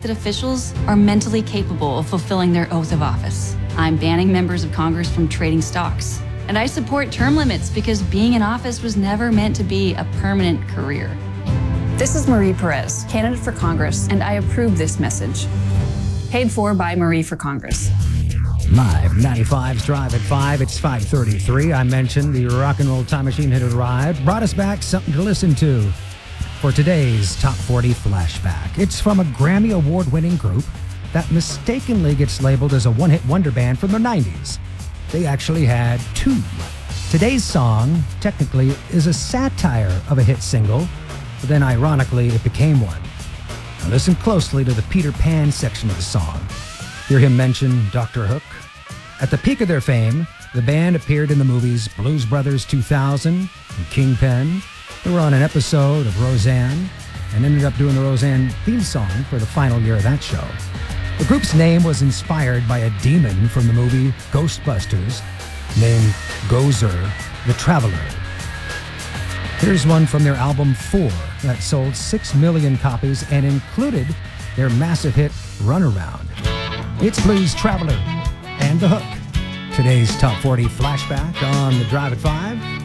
elected officials are mentally capable of fulfilling their oath of office. I'm banning members of Congress from trading stocks. And I support term limits because being in office was never meant to be a permanent career. This is Marie Perez, candidate for Congress, and I approve this message. Paid for by Marie for Congress. Live, 95's Drive at 5, it's 5:33. I mentioned the rock and roll time machine had arrived, brought us back something to listen to for today's Top 40 Flashback. It's from a Grammy Award-winning group that mistakenly gets labeled as a one-hit wonder band from the 90s. They actually had two. Today's song, technically, is a satire of a hit single, but then ironically, it became one. Now listen closely to the Peter Pan section of the song. Hear him mention Dr. Hook. At the peak of their fame, the band appeared in the movies Blues Brothers 2000 and Kingpin. They were on an episode of Roseanne and ended up doing the Roseanne theme song for the final year of that show. The group's name was inspired by a demon from the movie Ghostbusters named Gozer the Traveler. Here's one from their album 4 that sold 6 million copies and included their massive hit Runaround. It's Blues Traveler and The Hook. Today's Top 40 Flashback on the Drive at 5.